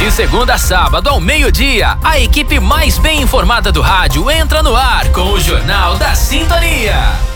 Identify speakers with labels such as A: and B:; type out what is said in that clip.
A: De segunda a sábado ao meio-dia, a equipe mais bem informada do rádio entra no ar com o Jornal da Sintonia.